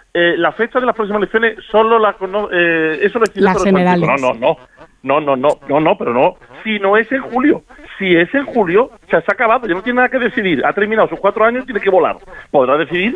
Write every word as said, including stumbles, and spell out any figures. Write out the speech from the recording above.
eh, la fecha de las próximas elecciones solo la cono eh, eso lo decide las generales. No, no, no. No, no, no, no, no, pero no. Si no es en julio. Si es en julio, ya se ha acabado, ya no tiene nada que decidir. Ha terminado sus cuatro años y tiene que volar. Podrá decidir